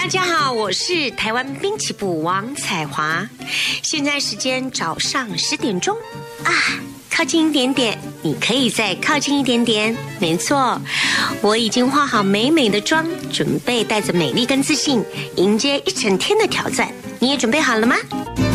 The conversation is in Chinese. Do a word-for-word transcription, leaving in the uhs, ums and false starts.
家好，我是台湾滨崎步王彩华。现在时间早上十点钟啊，靠近一点点，你可以再靠近一点点。没错，我已经化好美美的妆，准备带着美丽跟自信迎接一整天的挑战。你也准备好了吗？